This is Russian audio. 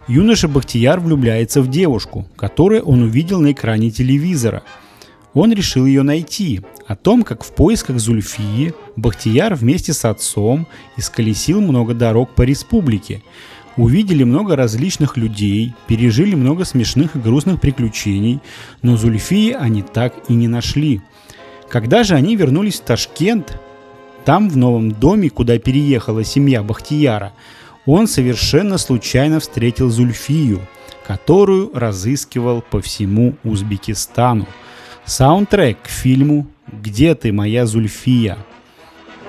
Юноша Бахтияр влюбляется в девушку, которую он увидел на экране телевизора. Он решил ее найти. О том, как в поисках Зульфии Бахтияр вместе с отцом исколесил много дорог по республике. Увидели много различных людей, пережили много смешных и грустных приключений, но Зульфии они так и не нашли. Когда же они вернулись в Ташкент, там, в новом доме, куда переехала семья Бахтияра, он совершенно случайно встретил Зульфию, которую разыскивал по всему Узбекистану. Саундтрек к фильму «Где ты, моя Зульфия?»